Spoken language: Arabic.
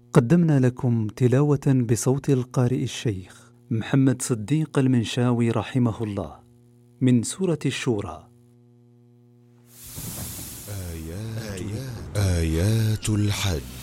قدمنا لكم تلاوة بصوت القارئ الشيخ محمد صديق المنشاوي رحمه الله من سورة الشورى. آيات الحج.